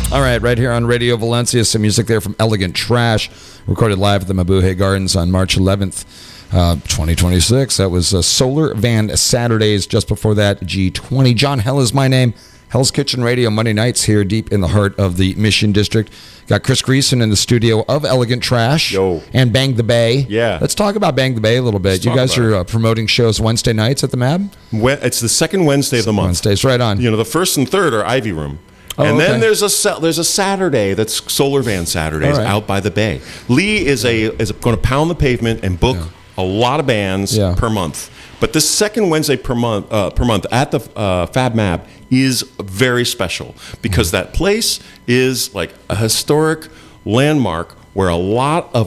All right here on Radio Valencia, some music there from Elegant Trash, recorded live at the Mabuhay Gardens on March 11th, 2026. That was Solar Van Saturdays. Just before that, G20. John Hell is my name. Hell's Kitchen Radio, Monday nights here deep in the heart of the Mission District. Got Chris Greason in the studio of Elegant Trash. Yo. And Bang the Bay. Yeah. Let's talk about Bang the Bay a little bit. You guys are promoting shows Wednesday nights at the MAB? It's the second Wednesday of the month. Wednesdays, right on. The first and third are Ivy Room. And then there's a Saturday that's Solar Van Saturdays out by the bay. Lee is going to pound the pavement and book a lot of bands per month. But this second Wednesday per month at the Fab Mab is very special because that place is like a historic landmark where a lot of